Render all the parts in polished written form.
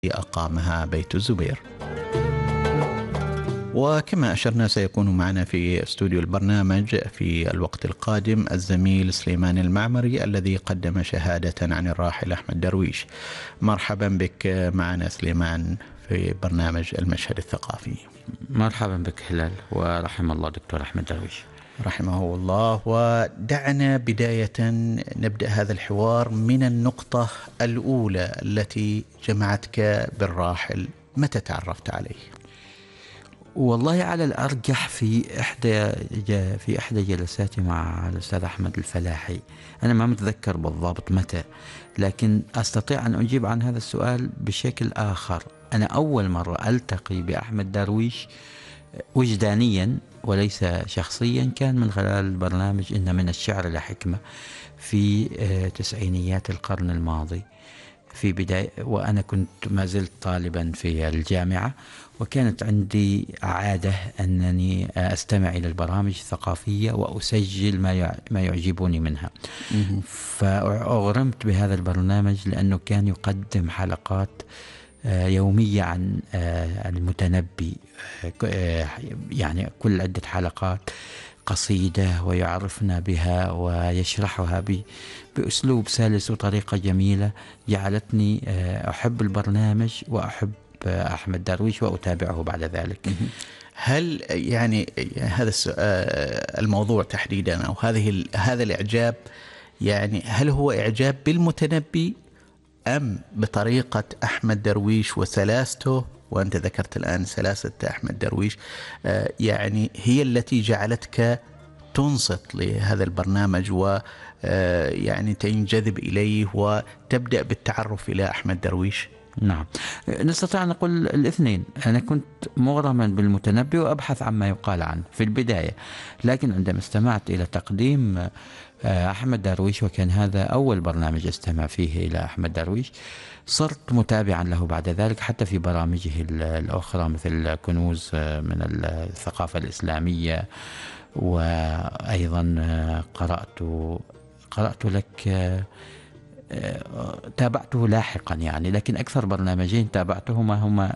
أقامها بيت الزبير. وكما أشرنا سيكون معنا في استوديو البرنامج في الوقت القادم الزميل سليمان المعمري الذي قدم شهادة عن الراحل أحمد درويش. مرحبا بك معنا سليمان في برنامج المشهد الثقافي. مرحبا بك هلال، ورحم الله دكتور أحمد درويش رحمه الله. ودعنا بداية نبدأ هذا الحوار من النقطة الأولى التي جمعتك بالراحل. متى تعرفت عليه؟ والله على الأرجح في إحدى جلساتي مع الأستاذ أحمد الفلاحي. أنا ما متذكر بالضبط متى، لكن أستطيع أن أجيب عن هذا السؤال بشكل آخر. أنا أول مرة ألتقي بأحمد درويش وجدانيا وليس شخصيا كان من خلال برنامج إن من الشعر لحكمة في تسعينيات القرن الماضي في بداية، وأنا كنت ما زلت طالبا في الجامعة، وكانت عندي عادة أنني أستمع إلى البرامج الثقافية وأسجل ما يعجبني منها. فأغرمت بهذا البرنامج لأنه كان يقدم حلقات يومية عن المتنبي، يعني كل عدة حلقات قصيدة ويعرفنا بها ويشرحها بأسلوب سلس وطريقة جميلة جعلتني أحب البرنامج وأحب أحمد درويش وأتابعه بعد ذلك. هل يعني هذا الموضوع تحديدا أو هذا الإعجاب، يعني هل هو إعجاب بالمتنبي أم بطريقة أحمد درويش وسلاسته؟ وأنت ذكرت الآن سلاسة أحمد درويش، يعني هي التي جعلتك تنصت لهذا البرنامج ويعني تنجذب إليه وتبدأ بالتعرف إلى أحمد درويش؟ نعم، نستطيع أن نقول الاثنين. أنا كنت مغرما بالمتنبي وأبحث عما يقال عنه في البداية، لكن عندما استمعت إلى تقديم أحمد درويش، وكان هذا أول برنامج استمع فيه إلى أحمد درويش، صرت متابعا له بعد ذلك حتى في برامجه الأخرى مثل كنوز من الثقافة الإسلامية. وأيضا قرأت لك، تابعته لاحقا يعني، لكن أكثر برنامجين تابعتهما هما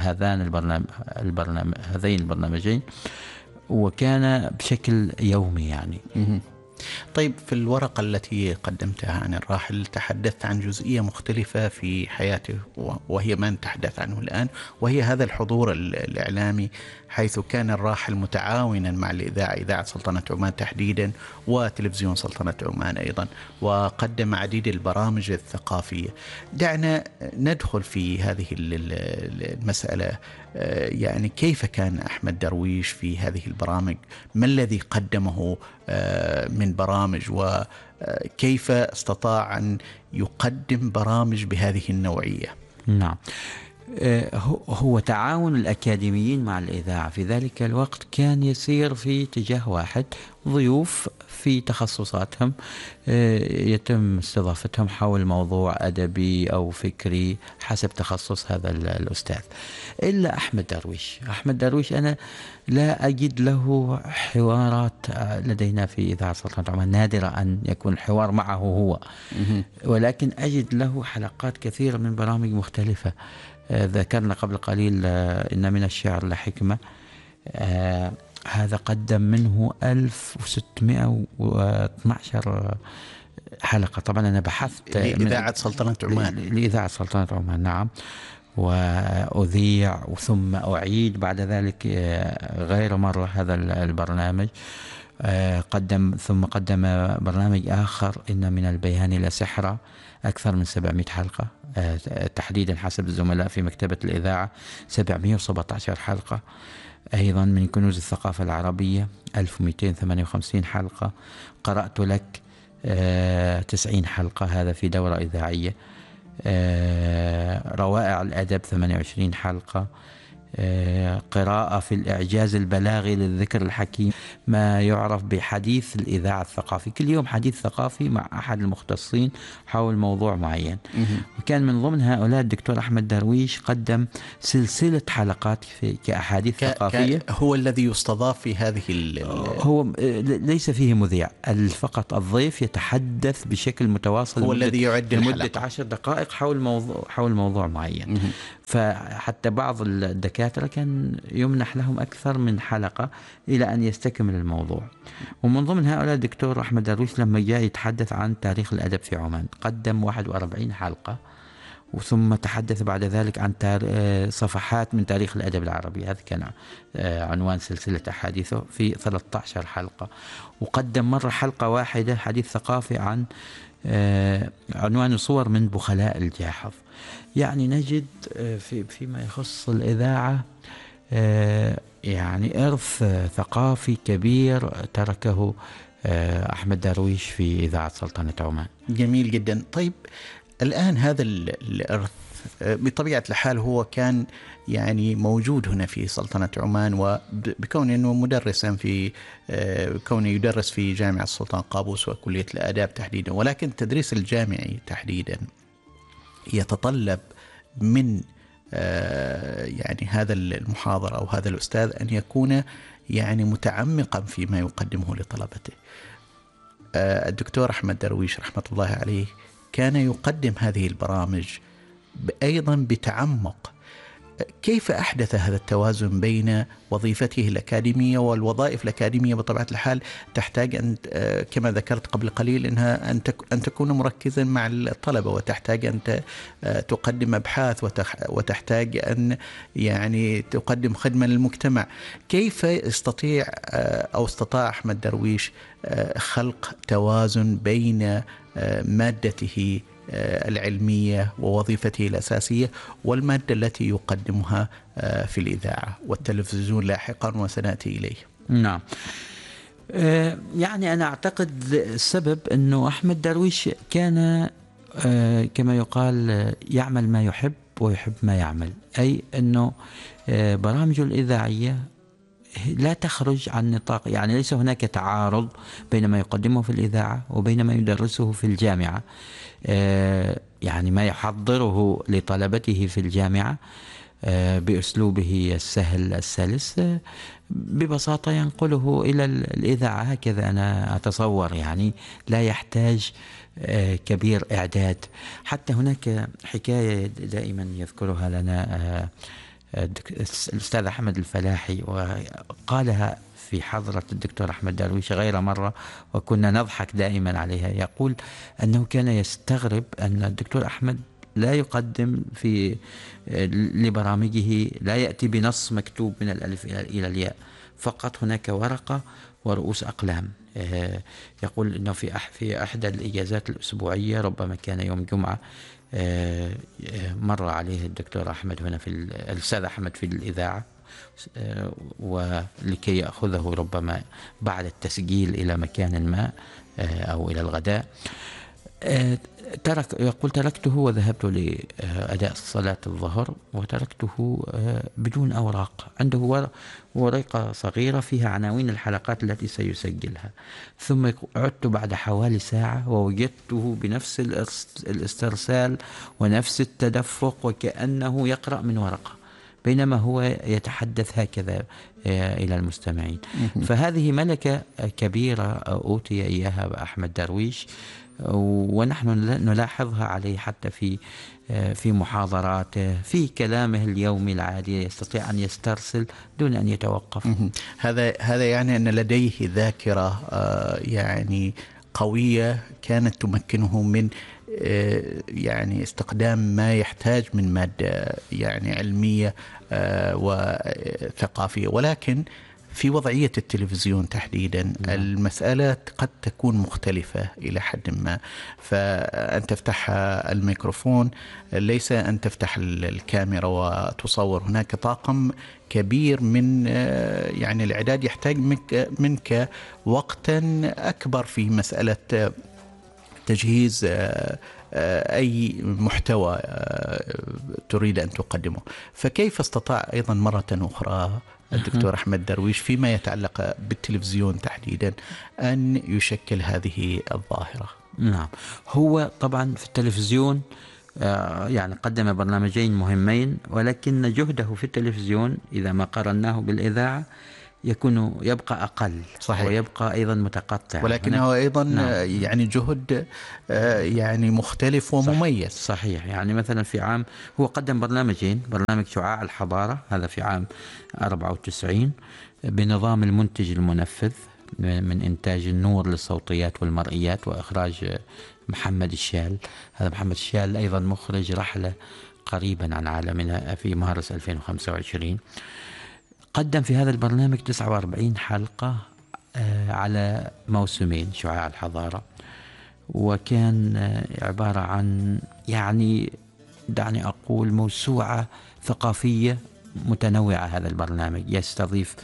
هذين البرنامجين، وكان بشكل يومي يعني. طيب، في الورقة التي قدمتها عن الراحل تحدثت عن جزئية مختلفة في حياته، وهي ما نتحدث عنه الآن، وهي هذا الحضور الإعلامي، حيث كان الراحل متعاونا مع الإذاعة، إذاعة سلطنة عمان تحديدا وتلفزيون سلطنة عمان أيضا، وقدم عديد البرامج الثقافية. دعنا ندخل في هذه المسألة. يعني كيف كان أحمد درويش في هذه البرامج؟ ما الذي قدمه من برامج، وكيف استطاع أن يقدم برامج بهذه النوعية؟ نعم، هو تعاون الأكاديميين مع الإذاعة في ذلك الوقت كان يسير في اتجاه واحد، ضيوف في تخصصاتهم يتم استضافتهم حول موضوع أدبي أو فكري حسب تخصص هذا الأستاذ. إلا أحمد درويش أنا لا أجد له حوارات لدينا في إذاعة سلطنة عمان، نادرة أن يكون الحوار معه هو، ولكن أجد له حلقات كثيرة من برامج مختلفة. ذكرنا قبل قليل إن من الشعر لحكمة، هذا قدم منه 1612 حلقة. طبعا أنا بحثت لإذاعة سلطنة عمان. لإذاعة سلطنة عمان، نعم، وأذيع ثم أعيد بعد ذلك غير مرة هذا البرنامج. ثم قدم برنامج آخر إن من البيان لا سحرة، أكثر من 700 حلقة تحديدا حسب الزملاء في مكتبة الإذاعة 717 حلقة. أيضا من كنوز الثقافة العربية 1258 حلقة. قرأت لك 90 حلقة، هذا في دورة إذاعية. روائع الأدب 28 حلقة. قراءة في الإعجاز البلاغي للذكر الحكيم، ما يعرف بحديث الإذاعة الثقافي، كل يوم حديث ثقافي مع أحد المختصين حول موضوع معين. وكان من ضمن هؤلاء الدكتور أحمد درويش قدم سلسلة حلقات كأحاديث ثقافية. هو الذي يستضاف في هذه هو ليس فيه مذيع، فقط الضيف يتحدث بشكل متواصل، هو الذي يعد لمدة 10 دقائق حول موضوع معين. فحتى بعض الدكاترة كان يمنح لهم أكثر من حلقة إلى أن يستكمل الموضوع. ومن ضمن هؤلاء الدكتور أحمد درويش لما جاء يتحدث عن تاريخ الأدب في عمان قدم 41 حلقة، ثم تحدث بعد ذلك عن صفحات من تاريخ الأدب العربي، هذا كان عنوان سلسلة أحاديثه في 13 حلقة. وقدم مرة حلقة واحدة حديث ثقافي عن عنوان صور من بخلاء الجاحظ. يعني نجد فيما يخص الإذاعة يعني إرث ثقافي كبير تركه أحمد درويش في إذاعة سلطنة عمان. جميل جدا. طيب الآن هذا الإرث بطبيعة الحال هو كان يعني موجود هنا في سلطنة عمان، وبكون أنه مدرسا في كونه يدرس في جامعة السلطان قابوس وكلية الآداب تحديدا، ولكن التدريس الجامعي تحديدا يتطلب من يعني هذا المحاضر أو هذا الأستاذ أن يكون يعني متعمقا فيما يقدمه لطلبته. الدكتور أحمد درويش رحمة الله عليه كان يقدم هذه البرامج أيضا بتعمق. كيف أحدث هذا التوازن بين وظيفته الأكاديمية والوظائف الأكاديمية؟ بطبيعة الحال تحتاج أن كما ذكرت قبل قليل أنها أن تكون مركزا مع الطلبة، وتحتاج أن تقدم أبحاث، وتحتاج أن يعني تقدم خدمة للمجتمع. كيف استطاع أحمد درويش خلق توازن بين مادته العلمية ووظيفته الأساسية والمادة التي يقدمها في الإذاعة والتلفزيون لاحقا، وسنأتي إليه؟ نعم. يعني أنا أعتقد السبب أنه أحمد درويش كان كما يقال يعمل ما يحب ويحب ما يعمل، أي أنه برامجه الإذاعية لا تخرج عن نطاق، يعني ليس هناك تعارض بين ما يقدمه في الإذاعة وبين ما يدرسه في الجامعة. يعني ما يحضره لطلبته في الجامعة بأسلوبه السهل السلس ببساطة ينقله إلى الإذاعة، هكذا أنا أتصور. يعني لا يحتاج كبير إعداد. حتى هناك حكاية دائما يذكرها لنا الأستاذ أحمد الفلاحي، وقالها في حضرة الدكتور أحمد درويش غير مرة وكنا نضحك دائما عليها. يقول أنه كان يستغرب أن الدكتور أحمد لا يقدم لبرامجه، لا يأتي بنص مكتوب من الألف إلى الياء، فقط هناك ورقة ورؤوس أقلام. يقول أنه في أحدى الإجازات الأسبوعية، ربما كان يوم جمعة، مر عليه الدكتور أحمد هنا في الأستاذ أحمد في الإذاعة، ولكي يأخذه ربما بعد التسجيل إلى مكان ما أو إلى الغداء. يقول تركته وذهبت لأداء صلاة الظهر، وتركته بدون أوراق. عنده ورقة صغيرة فيها عناوين الحلقات التي سيسجلها، ثم عدت بعد حوالي ساعة ووجدته بنفس الاسترسال ونفس التدفق وكأنه يقرأ من ورقة، بينما هو يتحدث هكذا إلى المستمعين. فهذه ملكة كبيرة أوتي إياها أحمد درويش، ونحن نلاحظها عليه حتى في محاضراته، في كلامه اليومي العادي يستطيع أن يسترسل دون أن يتوقف. هذا يعني أن لديه ذاكرة يعني قوية كانت تمكنه من يعني استخدام ما يحتاج من مادة يعني علمية وثقافية. ولكن في وضعية التلفزيون تحديدا المسألة قد تكون مختلفة إلى حد ما، فأن تفتح الميكروفون ليس أن تفتح الكاميرا وتصور. هناك طاقم كبير من يعني الإعداد يحتاج منك وقتا أكبر في مسألة تجهيز أي محتوى تريد أن تقدمه. فكيف استطاع أيضا مرة أخرى الدكتور أحمد درويش فيما يتعلق بالتلفزيون تحديدا أن يشكل هذه الظاهرة؟ نعم، هو طبعا في التلفزيون يعني قدم برنامجين مهمين، ولكن جهده في التلفزيون إذا ما قارناه بالإذاعة يبقى أقل. صحيح. ويبقى أيضا متقطع، ولكنه أيضا نعم. يعني جهد يعني مختلف ومميز. صحيح. يعني مثلا في عام هو قدم برنامجين، برنامج شعاع الحضارة هذا في عام 94 بنظام المنتج المنفذ من إنتاج النور للصوتيات والمرئيات وإخراج محمد الشال. هذا محمد الشال أيضا مخرج رحلة قريبا عن عالمنا في مارس 2025. قدم في هذا البرنامج 49 حلقة على موسمين شعاع الحضارة، وكان عبارة عن يعني دعني أقول موسوعة ثقافية متنوعة. هذا البرنامج يستضيف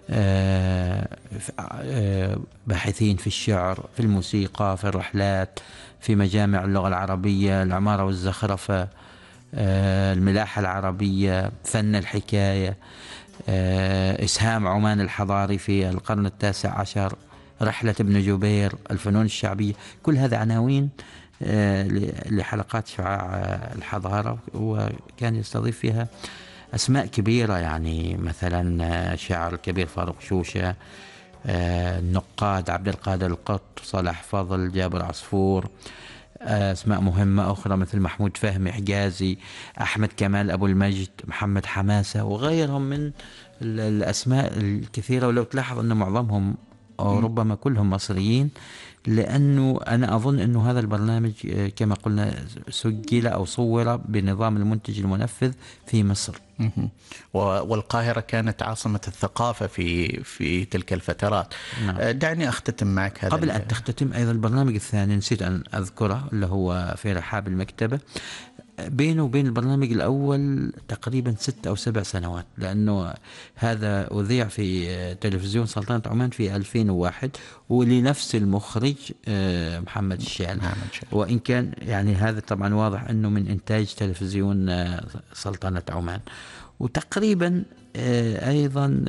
باحثين في الشعر، في الموسيقى، في الرحلات، في مجامع اللغة العربية، العمارة والزخرفة، الملاحة العربية، فن الحكاية، إسهام عمان الحضاري في القرن 19، رحلة ابن جبير، الفنون الشعبية. كل هذا عناوين لحلقات شعاع الحضارة، وكان يستضيف فيها أسماء كبيرة، يعني مثلا الشاعر الكبير فاروق شوشة، النقاد عبد القادر القط، صلاح فضل، جابر عصفور، أسماء مهمة أخرى مثل محمود فهمي حجازي، أحمد كمال أبو المجد، محمد حماسة، وغيرهم من الأسماء الكثيرة. ولو تلاحظ أن معظمهم أو ربما كلهم مصريين، لأنه أنا أظن أنه هذا البرنامج كما قلنا سجل أو صور بنظام المنتج المنفذ في مصر. والقاهرة كانت عاصمة الثقافة في تلك الفترات. نعم. دعني أختتم معك هذا قبل أن تختتم. أيضا البرنامج الثاني نسيت أن أذكره، اللي هو في رحاب المكتبة. بينه وبين البرنامج الأول تقريبا 6 أو 7 سنوات، لأنه هذا أذيع في تلفزيون سلطنة عمان في 2001 ولنفس المخرج محمد الشال. وإن كان يعني هذا طبعا واضح أنه من إنتاج تلفزيون سلطنة عمان. وتقريبا أيضا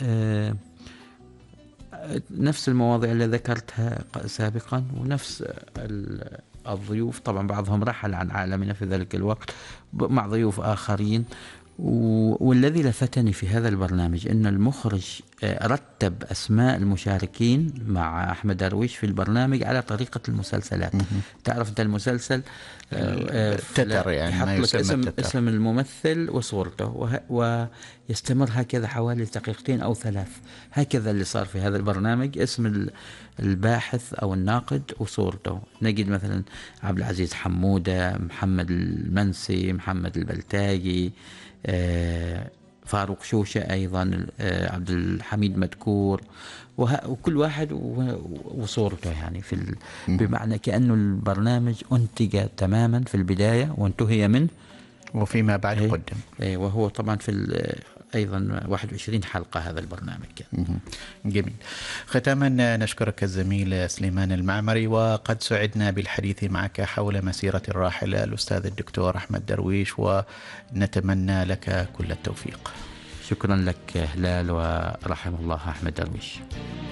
نفس المواضيع اللي ذكرتها سابقا، ونفس الضيوف. طبعا بعضهم رحل عن عالمنا في ذلك الوقت مع ضيوف آخرين. والذي لفتني في هذا البرنامج أن المخرج رتب أسماء المشاركين مع أحمد درويش في البرنامج على طريقة المسلسلات. تعرف أنت المسلسل تتر، يعني يحط لك اسم الممثل وصورته، ويستمر هكذا حوالي 2 أو 3 دقائق. هكذا اللي صار في هذا البرنامج، اسم الباحث أو الناقد وصورته. نجد مثلا عبد العزيز حمودة، محمد المنسي، محمد البلتاجي، فاروق شوشة أيضا، عبد الحميد مدكور، وكل واحد وصورته. يعني بمعنى كأنه البرنامج أنتج تماما في البداية وانتهي منه وفيما بعد قدم. وهو طبعا في أيضا 21 حلقة هذا البرنامج. جميل. ختاما نشكرك الزميل سليمان المعمري، وقد سعدنا بالحديث معك حول مسيرة الراحل الأستاذ الدكتور أحمد درويش، ونتمنى لك كل التوفيق. شكرا لك هلال، ورحم الله أحمد درويش.